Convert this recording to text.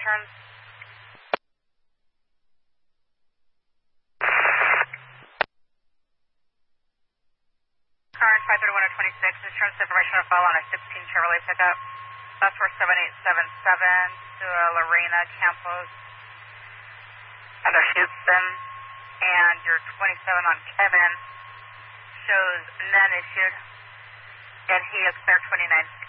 turns. Current 531-26, insurance information on file on a 16 Chevrolet pickup. Bus 47877 to Lorena Campos out of Houston. And your 27 on Kevin shows none issued. And he expects 29